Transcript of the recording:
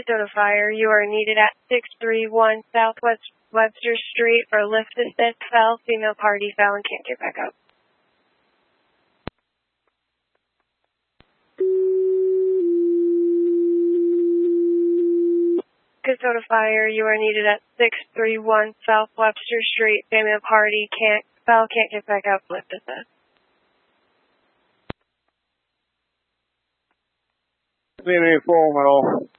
Casota Fire, you are needed at 631 Southwest Webster Street for lift assist. Fell, female party fell and can't get back up. Casota Fire, you are needed at 631 South Webster Street. Female party can't get back up. Lift assist. Informational.